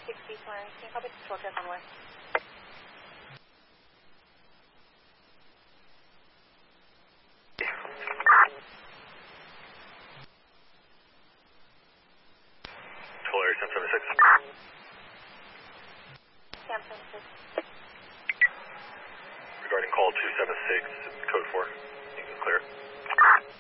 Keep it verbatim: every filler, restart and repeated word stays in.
sixty, can you copy the control check on west? Full area, Sam seventy-six. Sam seventy-six. Regarding call two seven six, code four, you can clear.